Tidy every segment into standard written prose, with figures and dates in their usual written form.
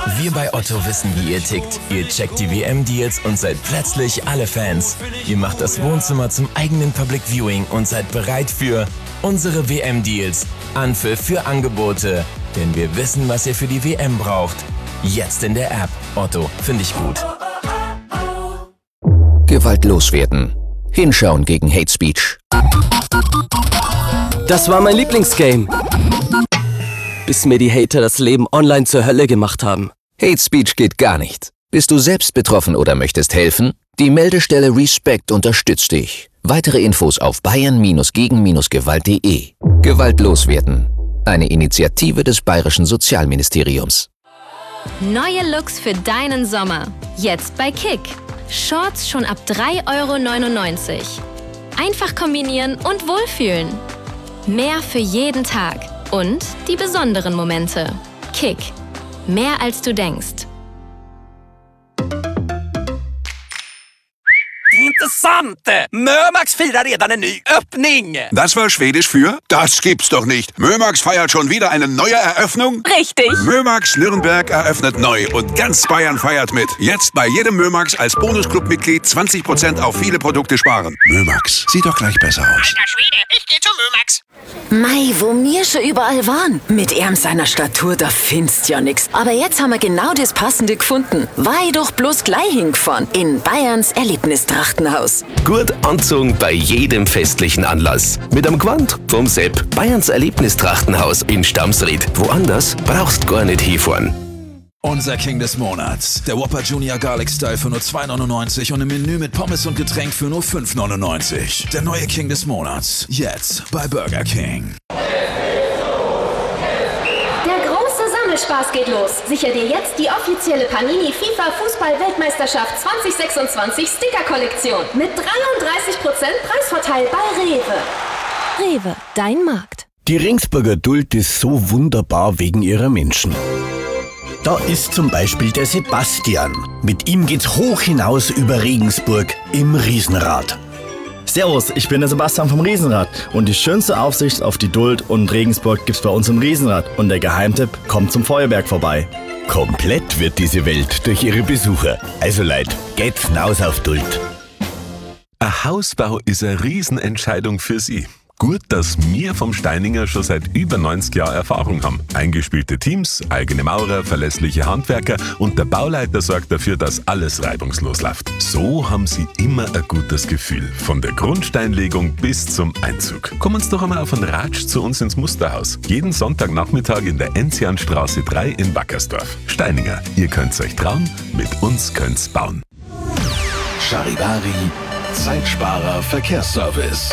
Wir bei Otto wissen, wie ihr tickt. Ihr checkt die WM-Deals und seid plötzlich alle Fans. Ihr macht das Wohnzimmer zum eigenen Public Viewing und seid bereit für unsere WM-Deals. Anpfiff für Angebote. Denn wir wissen, was ihr für die WM braucht. Jetzt in der App. Otto, finde ich gut. Gewalt loswerden. Hinschauen gegen Hate Speech. Das war mein Lieblingsgame. Bis mir die Hater das Leben online zur Hölle gemacht haben. Hate Speech geht gar nicht. Bist du selbst betroffen oder möchtest helfen? Die Meldestelle Respect unterstützt dich. Weitere Infos auf bayern-gegen-gewalt.de. Gewalt loswerden. Eine Initiative des Bayerischen Sozialministeriums. Neue Looks für deinen Sommer. Jetzt bei Kick. Shorts schon ab 3,99 €. Einfach kombinieren und wohlfühlen. Mehr für jeden Tag. Und die besonderen Momente. Kick. Mehr als du denkst. Intressant! Mömax firar redan en ny öppning! Das war Schwedisch für? Das gibt's doch nicht. Mömax feiert schon wieder eine neue Eröffnung? Richtig! Mömax Nürnberg eröffnet neu und ganz Bayern feiert mit. Jetzt bei jedem Mömax als Bonusclub-Mitglied 20% auf viele Produkte sparen. Mömax, sieht doch gleich besser aus. Alter Schwede, ich geh zu Mömax! Mei, wo mir schon überall waren. Mit ihm seiner Statur, da findest ja nix. Aber jetzt haben wir genau das Passende gefunden. Wei doch bloß gleich hingefahren. In Bayerns Erlebnistrachtenhaus. Gut anzogen bei jedem festlichen Anlass. Mit einem Gewand vom Sepp. Bayerns Erlebnistrachtenhaus in Stamsried. Woanders brauchst gar nicht hinfahren. Unser King des Monats. Der Whopper Junior Garlic Style für nur 2,99 € und im Menü mit Pommes und Getränk für nur 5,99 €. Der neue King des Monats. Jetzt bei Burger King. Der große Sammelspaß geht los. Sicher dir jetzt die offizielle Panini FIFA Fußball-Weltmeisterschaft 2026 Sticker-Kollektion. Mit 33% Preisvorteil bei Rewe. Rewe, dein Markt. Die Ringsburger Duld ist so wunderbar wegen ihrer Menschen. Da ist zum Beispiel der Sebastian. Mit ihm geht's hoch hinaus über Regensburg im Riesenrad. Servus, ich bin der Sebastian vom Riesenrad und die schönste Aufsicht auf die Duld und Regensburg gibt's bei uns im Riesenrad und der Geheimtipp kommt zum Feuerwerk vorbei. Komplett wird diese Welt durch ihre Besucher. Also Leute, geht's hinaus auf Duld. Ein Hausbau ist eine Riesenentscheidung für Sie. Gut, dass wir vom Steininger schon seit über 90 Jahren Erfahrung haben. Eingespielte Teams, eigene Maurer, verlässliche Handwerker und der Bauleiter sorgt dafür, dass alles reibungslos läuft. So haben Sie immer ein gutes Gefühl. Von der Grundsteinlegung bis zum Einzug. Kommen Sie doch einmal auf einen Ratsch zu uns ins Musterhaus. Jeden Sonntagnachmittag in der Enzianstraße 3 in Wackersdorf. Steininger, ihr könnt's euch trauen, mit uns könnt's bauen. Charivari, Zeitsparer Verkehrsservice.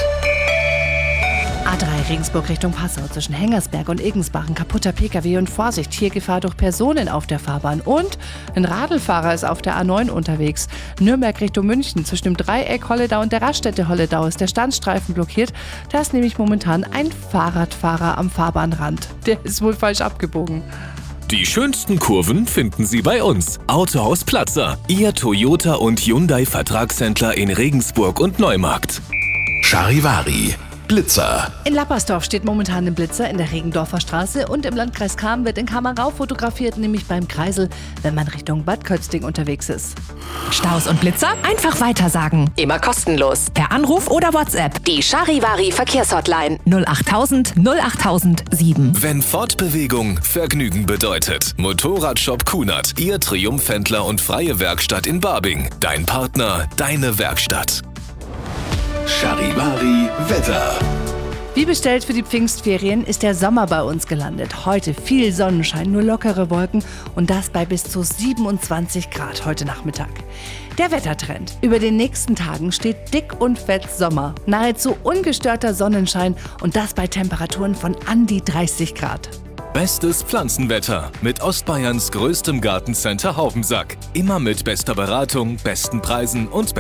A3 Regensburg Richtung Passau zwischen Hengersberg und Igensbach. Ein kaputter Pkw und Vorsicht, hier Gefahr durch Personen auf der Fahrbahn. Und ein Radlfahrer ist auf der A9 unterwegs. Nürnberg Richtung München zwischen dem Dreieck Holledau und der Raststätte Holledau ist der Standstreifen blockiert. Da ist nämlich momentan ein Fahrradfahrer am Fahrbahnrand. Der ist wohl falsch abgebogen. Die schönsten Kurven finden Sie bei uns. Autohaus Platzer, Ihr Toyota und Hyundai Vertragshändler in Regensburg und Neumarkt. Charivari, Blitzer. In Lappersdorf steht momentan ein Blitzer in der Regendorfer Straße und im Landkreis Cham wird in Kamerau fotografiert, nämlich beim Kreisel, wenn man Richtung Bad Kötzting unterwegs ist. Staus und Blitzer einfach weitersagen. Immer kostenlos. Per Anruf oder WhatsApp. Die Charivari Verkehrshotline 08000 08007. Wenn Fortbewegung Vergnügen bedeutet. Motorradshop Kunert, Ihr Triumphhändler und freie Werkstatt in Barbing. Dein Partner, deine Werkstatt. Charivari Wetter. Wie bestellt für die Pfingstferien ist der Sommer bei uns gelandet. Heute viel Sonnenschein, nur lockere Wolken und das bei bis zu 27 Grad heute Nachmittag. Der Wettertrend. Über den nächsten Tagen steht dick und fett Sommer. Nahezu ungestörter Sonnenschein und das bei Temperaturen von an die 30 Grad. Bestes Pflanzenwetter mit Ostbayerns größtem Gartencenter Haubensack. Immer mit bester Beratung, besten Preisen und